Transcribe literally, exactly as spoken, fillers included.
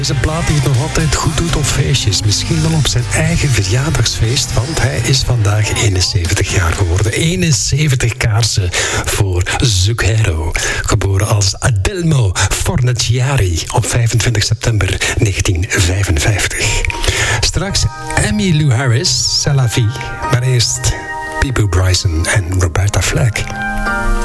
Deze plaat die het nog altijd goed doet op feestjes. Misschien wel op zijn eigen verjaardagsfeest. Want hij is vandaag eenenzeventig jaar geworden. eenenzeventig kaarsen voor Zucchero. Geboren als Adelmo Fornaciari op vijfentwintig september negentien vijfenvijftig. Straks Emmylou Harris, C'est la vie. Maar eerst Peebo Bryson en Roberta Flack.